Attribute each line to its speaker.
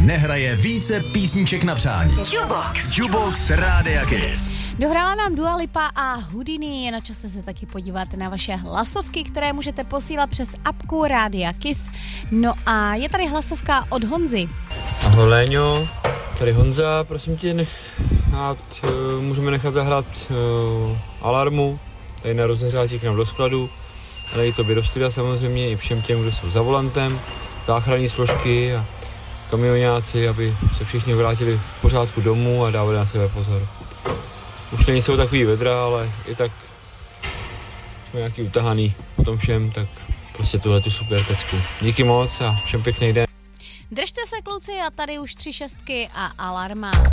Speaker 1: nehraje více písniček na přání. Jukebox Rádia Kiss.
Speaker 2: Dohrála nám Dua Lipa a Houdini. Je na čase se taky podívat na vaše hlasovky, které můžete posílat přes apku Rádia Kiss. No a je tady hlasovka od Honzy.
Speaker 3: Ahoj Léňo, tady Honza, prosím tě, můžeme nechat zahrát Alarmu, tady na rozehřátí k nám do skladu, ale i tobě do studia samozřejmě, i všem těm, kdo jsou za volantem, záchranní složky a kamionáci, aby se všichni vrátili v pořádku domů a dávali na sebe pozor. Už to nejsou takový vedra, ale i tak jsme nějaký utahaný o tom všem, tak prostě tuhletu super pecku. Díky moc a všem pěkný den.
Speaker 2: Držte se kluci a tady už 3 šestky a Alarma.